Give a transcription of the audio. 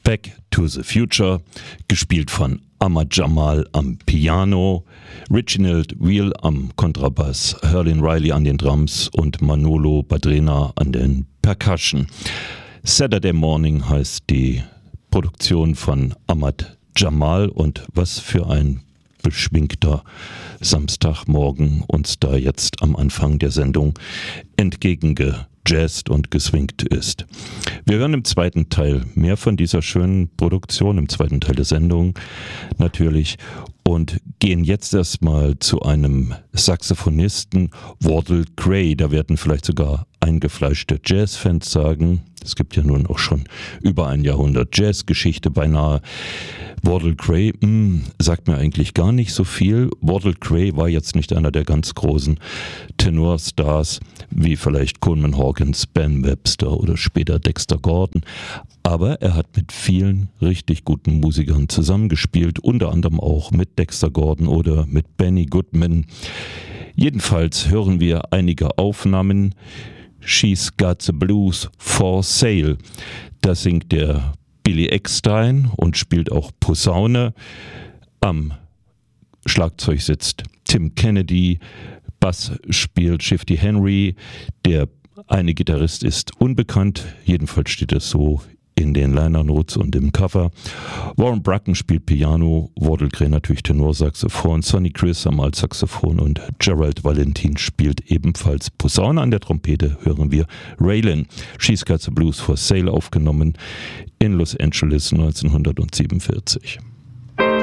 Back to the Future, gespielt von Ahmad Jamal am Piano, Reginald Wheel am Kontrabass, Herlin Riley an den Drums und Manolo Badrena an den Percussion. Saturday Morning heißt die Produktion von Ahmad Jamal, und was für ein beschwingter Samstagmorgen uns da jetzt am Anfang der Sendung entgegengejazzt und geswingt ist. Wir hören im zweiten Teil mehr von dieser schönen Produktion, im zweiten Teil der Sendung natürlich, und gehen jetzt erstmal zu einem Saxophonisten, Wardell Gray. Da werden vielleicht sogar eingefleischte Jazzfans sagen, es gibt ja nun auch schon über ein Jahrhundert Jazzgeschichte beinahe. Wardell Gray sagt mir eigentlich gar nicht so viel. Wardell Gray war jetzt nicht einer der ganz großen Tenorstars, wie vielleicht Coleman Hawkins, Ben Webster oder später Dexter Gordon. Aber er hat mit vielen richtig guten Musikern zusammengespielt, unter anderem auch mit Dexter Gordon oder mit Benny Goodman. Jedenfalls hören wir einige Aufnahmen. She's Got the Blues for Sale. Da singt der Billy Eckstine und spielt auch Posaune. Am Schlagzeug sitzt Tim Kennedy, Bass spielt Shifty Henry, der eine Gitarrist ist unbekannt, jedenfalls steht es so in den Liner Notes und im Cover. Warren Bracken spielt Piano, Wardell Gray natürlich Tenorsaxophon, Sonny Chris am Altsaxophon und Gerald Valentin spielt ebenfalls Posaune. An der Trompete hören wir Raylan. She's Got the Blues for Sale, aufgenommen in Los Angeles 1947.